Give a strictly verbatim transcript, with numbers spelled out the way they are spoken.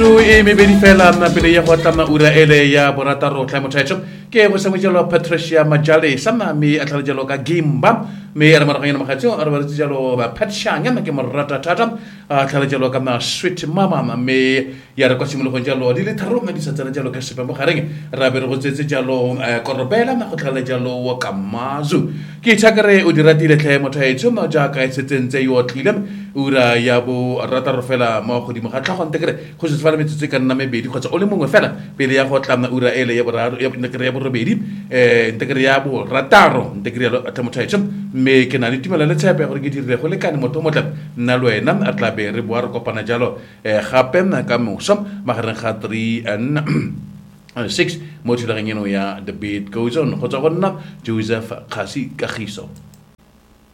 e me bedi fela na pele ya go tla ura ele ya borata ro tla mothaetso ke go semojelo Patricia Majale sama me atla jalo ka gimba me era mara ngena makhatso ara jalo ba patshanya na ke morata tata atla jalo ka na sweet mama me ya re kwa simolo go jalo di le tharo ma di sa tsana jalo ka sepa mo gareng ra be re go tsetse jalo korobela na go tla jalo wa kamazu ke tshakare o di ratile tlhe mothaetso ma ja ka etsentse yo tlile ura ya bo rata ro fela mo go di mo gatla go ntekere go se fela metsetse ka nna mebedi kgotsa o le mongwe fela pele ya go tla ura ele ya boraro ya ntekere ya borobedi eh ntekere ya bo rataro ntekere ya tlamothaetso me ke na le timela le tshepe gore ke dire go lekane motho motla nna le wena a tla be re boa re kopana jalo eh gape na ka moso magareng ga three and six mo thulaganyeno ya the beat goes on go tswa go nna Joseph Khasi Kagiso.